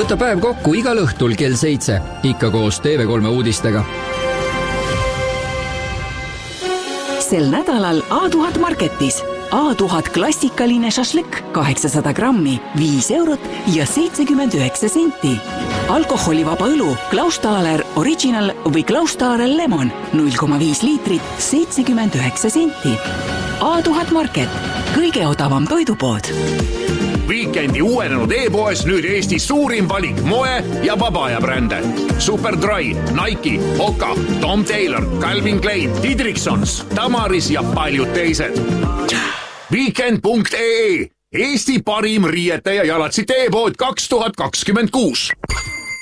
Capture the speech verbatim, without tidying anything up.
Võta päev kokku igal õhtul kell seitse, ikka koos T V kolme uudistega. Sel nädalal A tuhat Marketis. A tuhat klassikaline šašlik kaheksasada grammi, viis eurot ja seitsekümmend üheksa senti. Alkoholivaba õlu Klausthaler Original või Klausthaler Lemon null koma viis liitrit, seitsekümmend üheksa senti. A tuhat Market, kõige odavam toidupood. Weekendi uuenenud e-poes nüüd Eesti suurim valik moe ja vabaaja brände. Superdry, Nike, Hoka, Tom Taylor, Calvin Klein, Didriksons, Tamaris ja paljud teised. Weekend punkt ee Eesti parim riiete ja jalatsite e-pood kaks tuhat kakskümmend kuus.